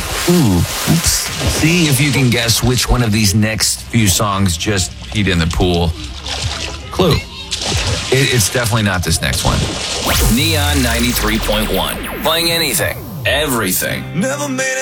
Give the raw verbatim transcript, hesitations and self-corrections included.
Ooh, oops. See if you can guess which one of these next few songs just peed in the pool. Clue. It, it's definitely not this next one. Neon ninety-three point one. Playing anything, everything. Never made it.